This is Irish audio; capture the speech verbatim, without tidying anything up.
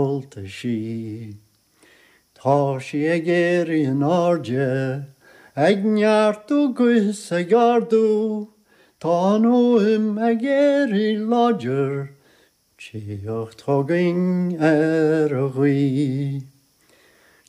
Olta sí. Tá sí a géirí an áde, ag neartú gus a gardú, tá nuim a géirí láidir, tíocht thugainn ar a ghuí.